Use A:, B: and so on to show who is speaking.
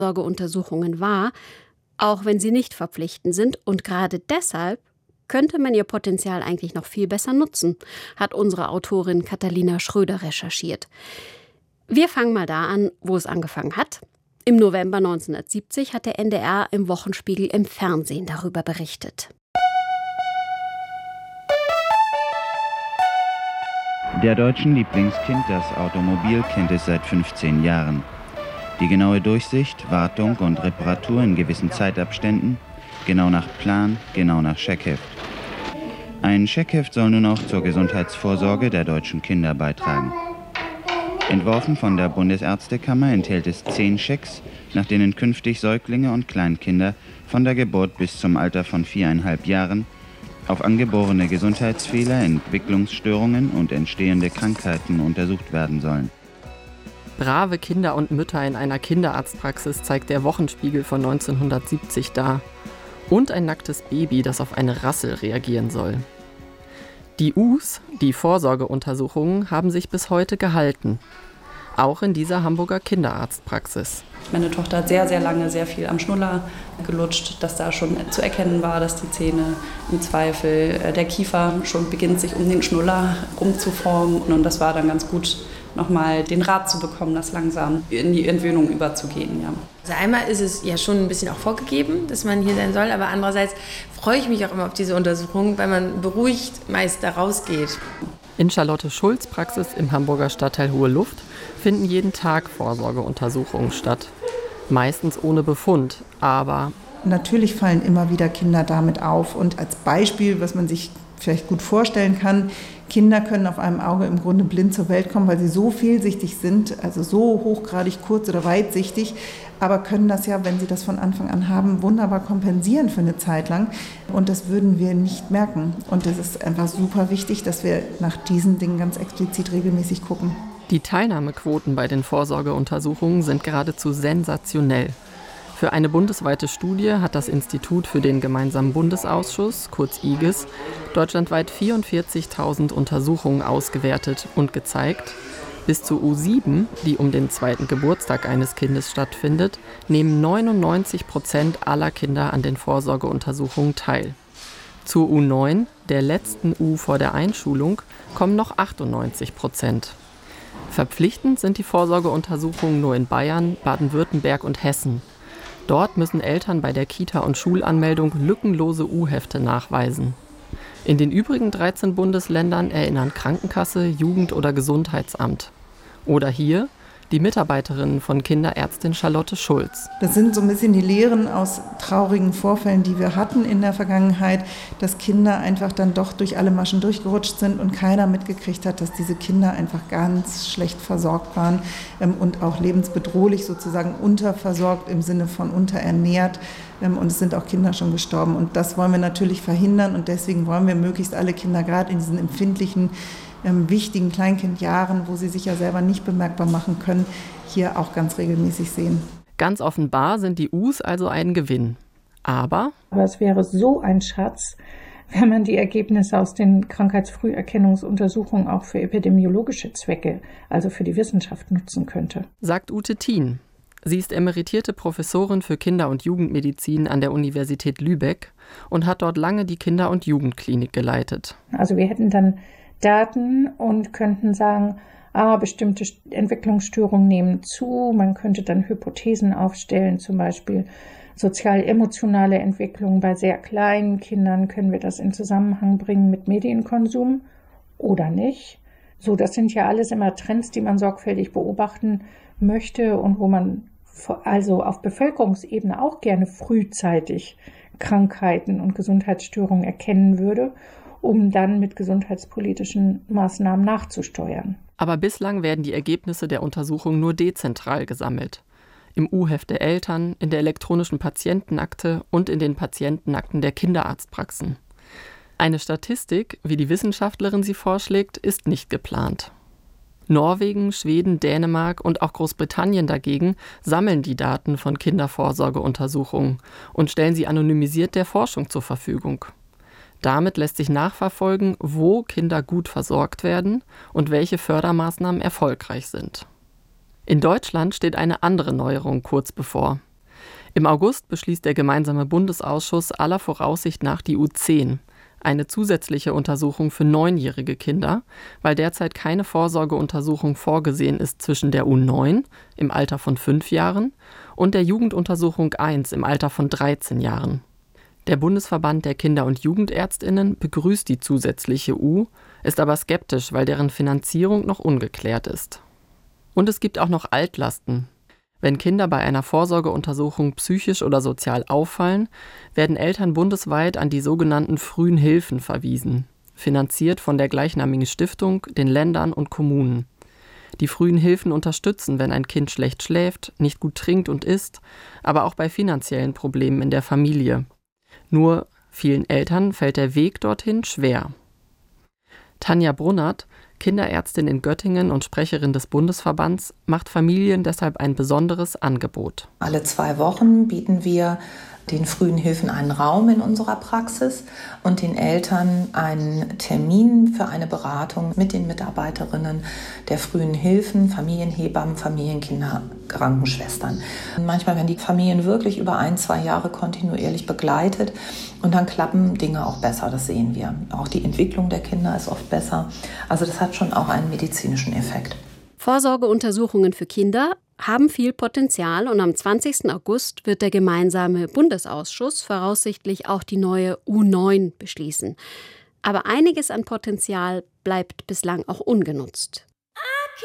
A: Vorsorgeuntersuchungen wahr, auch wenn sie nicht verpflichtend sind. Und gerade deshalb könnte man ihr Potenzial eigentlich noch viel besser nutzen, hat unsere Autorin Katharina Schröder recherchiert. Wir fangen mal da an, wo es angefangen hat. Im November 1970 hat der NDR im Wochenspiegel im Fernsehen darüber berichtet.
B: Der deutschen Lieblingskind, das Automobil, kennt es seit 15 Jahren. Die genaue Durchsicht, Wartung und Reparatur in gewissen Zeitabständen, genau nach Plan, genau nach Scheckheft. Ein Scheckheft soll nun auch zur Gesundheitsvorsorge der deutschen Kinder beitragen. Entworfen von der Bundesärztekammer enthält es 10 Schecks, nach denen künftig Säuglinge und Kleinkinder von der Geburt bis zum Alter von 4,5 Jahren auf angeborene Gesundheitsfehler, Entwicklungsstörungen und entstehende Krankheiten untersucht werden sollen.
C: Brave Kinder und Mütter in einer Kinderarztpraxis zeigt der Wochenspiegel von 1970 dar. Und ein nacktes Baby, das auf eine Rassel reagieren soll. Die U's, die Vorsorgeuntersuchungen, haben sich bis heute gehalten. Auch in dieser Hamburger Kinderarztpraxis.
D: Meine Tochter hat sehr, sehr lange sehr viel am Schnuller gelutscht, dass da schon zu erkennen war, dass die Zähne im Zweifel, der Kiefer schon beginnt, sich um den Schnuller rumzuformen. Und das war dann ganz gut, nochmal den Rat zu bekommen, das langsam in die Entwöhnung überzugehen. Ja.
E: Also einmal ist es ja schon ein bisschen auch vorgegeben, dass man hier sein soll, aber andererseits freue ich mich auch immer auf diese Untersuchung, weil man beruhigt meist da rausgeht.
C: In Charlotte Schulz' Praxis im Hamburger Stadtteil Hohe Luft finden jeden Tag Vorsorgeuntersuchungen statt. Meistens ohne Befund, aber
F: natürlich fallen immer wieder Kinder damit auf. Und als Beispiel, was man sich vielleicht gut vorstellen kann, Kinder können auf einem Auge im Grunde blind zur Welt kommen, weil sie so fehlsichtig sind, also so hochgradig kurz- oder weitsichtig, aber können das ja, wenn sie das von Anfang an haben, wunderbar kompensieren für eine Zeit lang. Und das würden wir nicht merken. Und das ist einfach super wichtig, dass wir nach diesen Dingen ganz explizit regelmäßig gucken.
C: Die Teilnahmequoten bei den Vorsorgeuntersuchungen sind geradezu sensationell. Für eine bundesweite Studie hat das Institut für den Gemeinsamen Bundesausschuss, kurz IGES, deutschlandweit 44.000 Untersuchungen ausgewertet und gezeigt, bis zu U7, die um den 2. Geburtstag eines Kindes stattfindet, nehmen 99% aller Kinder an den Vorsorgeuntersuchungen teil. Zur U9, der letzten U vor der Einschulung, kommen noch 98%. Verpflichtend sind die Vorsorgeuntersuchungen nur in Bayern, Baden-Württemberg und Hessen. Dort müssen Eltern bei der Kita- und Schulanmeldung lückenlose U-Hefte nachweisen. In den übrigen 13 Bundesländern erinnern Krankenkasse, Jugend- oder Gesundheitsamt. Oder hier die Mitarbeiterinnen von Kinderärztin Charlotte Schulz.
F: Das sind so ein bisschen die Lehren aus traurigen Vorfällen, die wir hatten in der Vergangenheit, dass Kinder einfach dann doch durch alle Maschen durchgerutscht sind und keiner mitgekriegt hat, dass diese Kinder einfach ganz schlecht versorgt waren und auch lebensbedrohlich sozusagen unterversorgt im Sinne von unterernährt. Und es sind auch Kinder schon gestorben. Und das wollen wir natürlich verhindern. Und deswegen wollen wir möglichst alle Kinder, gerade in diesen empfindlichen, wichtigen Kleinkindjahren, wo sie sich ja selber nicht bemerkbar machen können, hier auch ganz regelmäßig sehen.
C: Ganz offenbar sind die U's also ein Gewinn. Aber
G: es wäre so ein Schatz, wenn man die Ergebnisse aus den Krankheitsfrüherkennungsuntersuchungen auch für epidemiologische Zwecke, also für die Wissenschaft, nutzen könnte.
C: Sagt Ute Thien. Sie ist emeritierte Professorin für Kinder- und Jugendmedizin an der Universität Lübeck und hat dort lange die Kinder- und Jugendklinik geleitet.
G: Also wir hätten dann Daten und könnten sagen, bestimmte Entwicklungsstörungen nehmen zu. Man könnte dann Hypothesen aufstellen, zum Beispiel sozial-emotionale Entwicklung bei sehr kleinen Kindern. Können wir das in Zusammenhang bringen mit Medienkonsum oder nicht? So, das sind ja alles immer Trends, die man sorgfältig beobachten möchte und wo man also auf Bevölkerungsebene auch gerne frühzeitig Krankheiten und Gesundheitsstörungen erkennen würde, um dann mit gesundheitspolitischen Maßnahmen nachzusteuern.
C: Aber bislang werden die Ergebnisse der Untersuchung nur dezentral gesammelt. Im U-Heft der Eltern, in der elektronischen Patientenakte und in den Patientenakten der Kinderarztpraxen. Eine Statistik, wie die Wissenschaftlerin sie vorschlägt, ist nicht geplant. Norwegen, Schweden, Dänemark und auch Großbritannien dagegen sammeln die Daten von Kindervorsorgeuntersuchungen und stellen sie anonymisiert der Forschung zur Verfügung. Damit lässt sich nachverfolgen, wo Kinder gut versorgt werden und welche Fördermaßnahmen erfolgreich sind. In Deutschland steht eine andere Neuerung kurz bevor. Im August beschließt der gemeinsame Bundesausschuss aller Voraussicht nach die U10, eine zusätzliche Untersuchung für 9-jährige Kinder, weil derzeit keine Vorsorgeuntersuchung vorgesehen ist zwischen der U9 im Alter von 5 Jahren und der Jugenduntersuchung 1 im Alter von 13 Jahren. Der Bundesverband der Kinder- und Jugendärztinnen begrüßt die zusätzliche U, ist aber skeptisch, weil deren Finanzierung noch ungeklärt ist. Und es gibt auch noch Altlasten. Wenn Kinder bei einer Vorsorgeuntersuchung psychisch oder sozial auffallen, werden Eltern bundesweit an die sogenannten frühen Hilfen verwiesen, finanziert von der gleichnamigen Stiftung, den Ländern und Kommunen. Die frühen Hilfen unterstützen, wenn ein Kind schlecht schläft, nicht gut trinkt und isst, aber auch bei finanziellen Problemen in der Familie. Nur vielen Eltern fällt der Weg dorthin schwer. Tanja Brunnert, Kinderärztin in Göttingen und Sprecherin des Bundesverbands, macht Familien deshalb ein besonderes Angebot.
H: Alle 2 Wochen bieten wir den frühen Hilfen einen Raum in unserer Praxis und den Eltern einen Termin für eine Beratung mit den Mitarbeiterinnen der frühen Hilfen, Familienhebammen, Familienkinder, Krankenschwestern. Manchmal werden die Familien wirklich über 1-2 Jahre kontinuierlich begleitet und dann klappen Dinge auch besser, das sehen wir. Auch die Entwicklung der Kinder ist oft besser. Also das hat schon auch einen medizinischen Effekt.
A: Vorsorgeuntersuchungen für Kinder haben viel Potenzial und am 20. August wird der gemeinsame Bundesausschuss voraussichtlich auch die neue U9 beschließen. Aber einiges an Potenzial bleibt bislang auch ungenutzt.